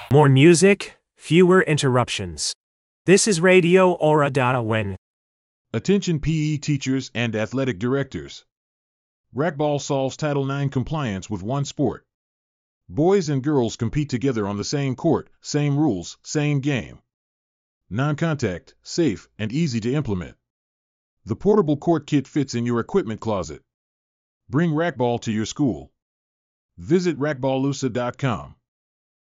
More music, fewer interruptions. This is Radio Aura Win. Attention PE teachers and athletic directors. Racquetball solves Title IX compliance with one sport. Boys and girls compete together on the same court, same rules, same game. Non-contact, safe, and easy to implement. The portable court kit fits in your equipment closet. Bring racquetball to your school. Visit racquetballusa.com.